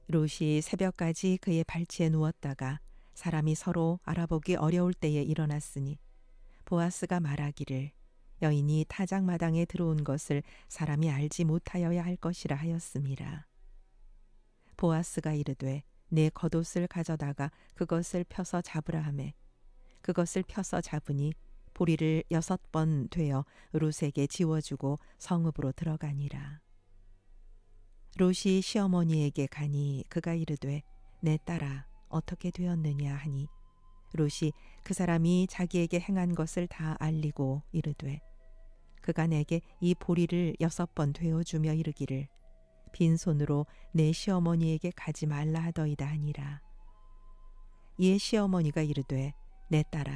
롯이 새벽까지 그의 발치에 누웠다가 사람이 서로 알아보기 어려울 때에 일어났으니 보아스가 말하기를 여인이 타작마당에 들어온 것을 사람이 알지 못하여야 할 것이라 하였음이라. 보아스가 이르되 내 겉옷을 가져다가 그것을 펴서 잡으라 하매 그것을 펴서 잡으니 보리를 6번 되어 롯에게 지워주고 성읍으로 들어가니라. 롯이 시어머니에게 가니 그가 이르되 내 딸아 어떻게 되었느냐 하니 롯이 그 사람이 자기에게 행한 것을 다 알리고 이르되 그가 내게 이 보리를 6번 되어주며 이르기를 빈손으로 내 시어머니에게 가지 말라 하더이다 하니라. 이에 시어머니가 이르되 내 딸아